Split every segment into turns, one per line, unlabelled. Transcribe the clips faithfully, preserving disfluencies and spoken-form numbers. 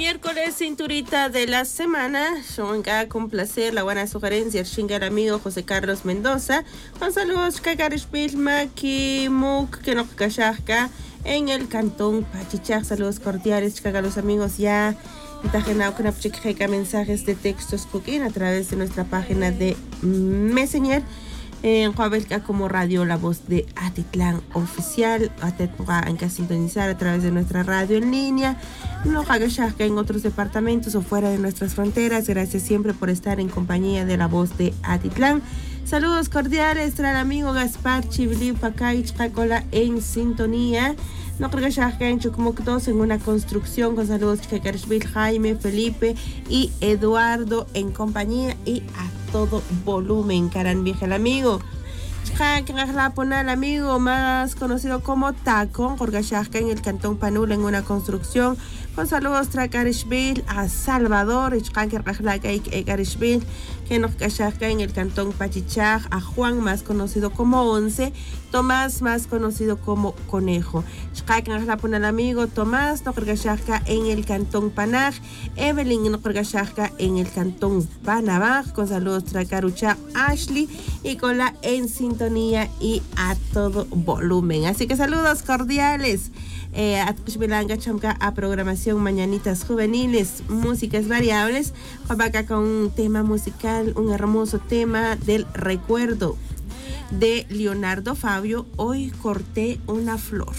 Miércoles, cinturita de la semana. Yo venga con placer la buena sugerencia, chinga el amigo José Carlos Mendoza. Con saludos, Kakarishpilma, Kimuk, que nos callazca en el cantón Pachichaj. Saludos cordiales, chicaga los amigos ya. Mensajes de textos cooking a través de nuestra página de Messenger. En Juabelca como radio La Voz de Atitlán Oficial. En que sintonizar a través de nuestra radio en línea. No hagas en otros departamentos o fuera de nuestras fronteras. Gracias siempre por estar en compañía de La Voz de Atitlán. Saludos cordiales para el amigo Gaspar Chibli Pacay Chacola en sintonía. No creo que ya en Chucumuctos en una construcción. Con saludos Chicacarishville, Jaime, Felipe y Eduardo en compañía y a todo volumen. Caran vieja el amigo. El amigo más conocido como Taco, Jorgashaka en el cantón Panula en una construcción. Con saludos Tracarishville a Salvador, Ichkankerrajlaka que nos cachasca en el cantón Pachichaj, a Juan más conocido como Once, Tomás más conocido como Conejo. El amigo Tomás nos cachasca en el cantón Panaj, Evelyn nos cachasca en el cantón Panabaj. Con saludos Tracarucha Ashley y con la en sintonía y a todo volumen. Así que saludos cordiales. Eh, a programación Mañanitas Juveniles, músicas variables. Acá con un tema musical, un hermoso tema del recuerdo de Leonardo Fabio. Hoy corté una flor.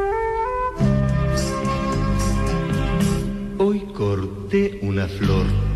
Hoy corté una flor.